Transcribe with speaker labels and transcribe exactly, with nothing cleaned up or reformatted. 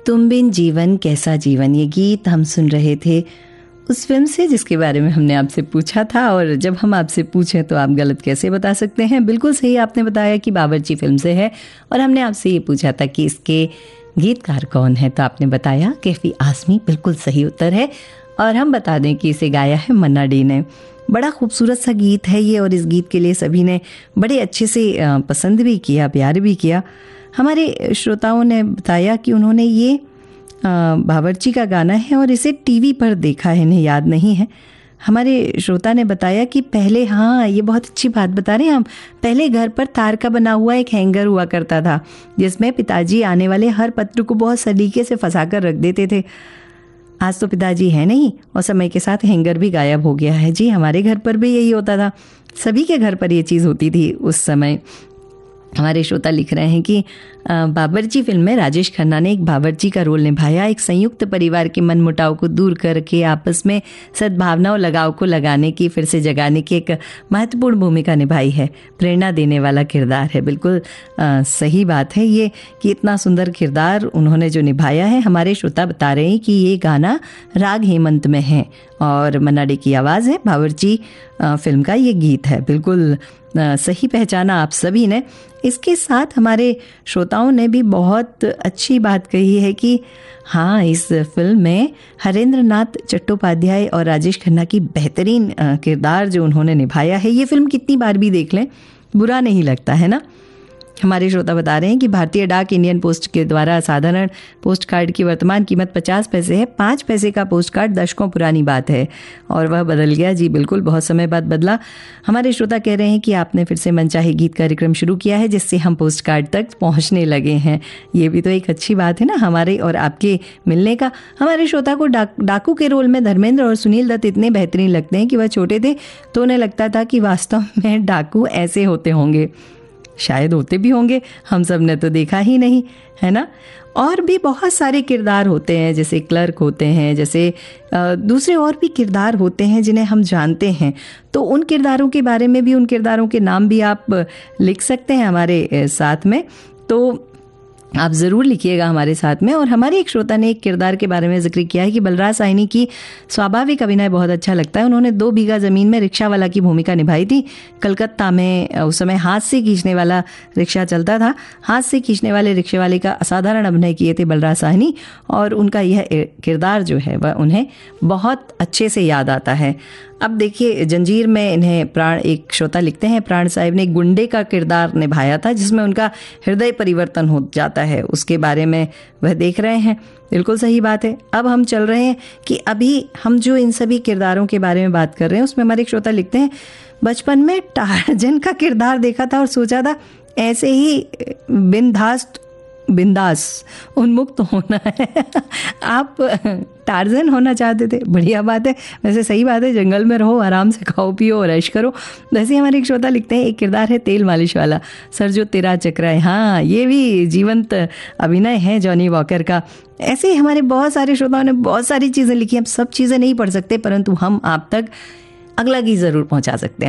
Speaker 1: तुम बिन जीवन कैसा जीवन, ये गीत हम सुन रहे थे उस फिल्म से जिसके बारे में हमने आपसे पूछा था। और जब हम आपसे पूछें तो आप गलत कैसे बता सकते हैं। बिल्कुल सही आपने बताया कि बावर्ची फिल्म से है। और हमने आपसे ये पूछा था कि इसके गीतकार कौन है, तो आपने बताया कैफी आज़मी। बिल्कुल सही उत्तर है। और हम बता दें कि इसे गाया है मन्ना डे ने। बड़ा खूबसूरत सा गीत है ये, और इस गीत के लिए सभी ने बड़े अच्छे से पसंद भी किया, प्यार भी किया। हमारे श्रोताओं ने बताया कि उन्होंने ये बावर्ची का गाना है और इसे टीवी पर देखा है, इन्हें याद नहीं है। हमारे श्रोता ने बताया कि पहले, हाँ ये बहुत अच्छी बात बता रहे हैं हम, पहले घर पर तार का बना हुआ एक हैंगर हुआ करता था जिसमें पिताजी आने वाले हर पत्र को बहुत सलीके से फंसा कर रख देते थे। आज तो पिताजी है नहीं और समय के साथ हैंगर भी गायब हो गया है। जी हमारे घर पर भी यही होता था, सभी के घर पर ये चीज़ होती थी उस समय। हमारे श्रोता लिख रहे हैं कि बावर्ची फिल्म में राजेश खन्ना ने एक बावर्ची का रोल निभाया। एक संयुक्त परिवार के मनमुटाव को दूर करके आपस में सद्भावना और लगाव को लगाने की, फिर से जगाने की एक महत्वपूर्ण भूमिका निभाई है। प्रेरणा देने वाला किरदार है। बिल्कुल आ, सही बात है ये कि इतना सुंदर किरदार उन्होंने जो निभाया है। हमारे श्रोता बता रहे हैं कि ये गाना राग हेमंत में है और मन्ना डे की आवाज़ है। बावर्ची फिल्म का ये गीत है। बिल्कुल सही पहचाना आप सभी ने। इसके साथ हमारे श्रोताओं ने भी बहुत अच्छी बात कही है कि हाँ, इस फिल्म में हरेंद्र नाथ चट्टोपाध्याय और राजेश खन्ना की बेहतरीन किरदार जो उन्होंने निभाया है, ये फिल्म कितनी बार भी देख लें बुरा नहीं लगता है ना। हमारे श्रोता बता रहे हैं कि भारतीय डाक इंडियन पोस्ट के द्वारा साधारण पोस्ट कार्ड की वर्तमान कीमत पचास पैसे है। पाँच पैसे का पोस्ट कार्ड दशकों पुरानी बात है और वह बदल गया। जी बिल्कुल, बहुत समय बाद बदला। हमारे श्रोता कह रहे हैं कि आपने फिर से मनचाहे गीत कार्यक्रम शुरू किया है जिससे हम पोस्ट कार्ड तक पहुंचने लगे हैं। ये भी तो एक अच्छी बात है ना, हमारे और आपके मिलने का। हमारे श्रोता को डाक, डाकू के रोल में धर्मेंद्र और सुनील दत्त इतने बेहतरीन लगते हैं कि वह छोटे थे तो उन्हें लगता था कि वास्तव में डाकू ऐसे होते होंगे। शायद होते भी होंगे, हम सब ने तो देखा ही नहीं, है ना। और भी बहुत सारे किरदार होते हैं, जैसे क्लर्क होते हैं, जैसे दूसरे और भी किरदार होते हैं जिन्हें हम जानते हैं। तो उन किरदारों के बारे में भी, उन किरदारों के नाम भी आप लिख सकते हैं हमारे साथ में। तो आप ज़रूर लिखिएगा हमारे साथ में। और हमारे एक श्रोता ने एक किरदार के बारे में जिक्र किया है कि बलराज साहनी की स्वाभाविक अभिनय बहुत अच्छा लगता है। उन्होंने दो बीघा ज़मीन में रिक्शा वाला की भूमिका निभाई थी। कलकत्ता में उस समय हाथ से खींचने वाला रिक्शा चलता था। हाथ से खींचने वाले रिक्शे वाले का असाधारण अभिनय किए थे बलराज साहनी, और उनका यह किरदार जो है वह उन्हें बहुत अच्छे से याद आता है। अब देखिए, जंजीर में इन्हें प्राण, एक श्रोता लिखते हैं, प्राण साहिब ने गुंडे का किरदार निभाया था जिसमें उनका हृदय परिवर्तन हो जाता है, उसके बारे में वह देख रहे हैं। बिल्कुल सही बात है। अब हम चल रहे हैं कि अभी हम जो इन सभी किरदारों के बारे में बात कर रहे हैं उसमें हमारे एक श्रोता लिखते हैं, बचपन में टार्जन का किरदार देखा था और सोचा था ऐसे ही बिंदास बिंदास उन्मुक्त होना है। आप टार्जन होना चाहते थे, बढ़िया बात है। वैसे सही बात है, जंगल में रहो, आराम से खाओ पियो और ऐश करो। वैसे हमारे एक श्रोता लिखते हैं, एक किरदार है तेल मालिश वाला, सर जो तेरा चक्रा है। हाँ, ये भी जीवंत अभिनय है जॉनी वॉकर का। ऐसे ही हमारे बहुत सारे श्रोताओं ने बहुत सारी चीज़ें लिखी। हम सब चीज़ें नहीं पढ़ सकते, परंतु हम आप तक अगला गीत ज़रूर पहुँचा सकते हैं।